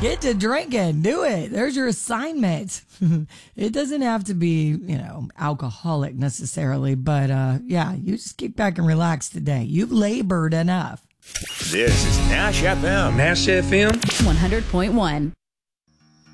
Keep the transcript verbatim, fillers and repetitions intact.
Get to drinking. Do it. There's your assignment. It doesn't have to be, you know, alcoholic necessarily, but uh, yeah, you just kick back and relax today. You've labored enough. This is Nash F M. Nash F M one hundred point one.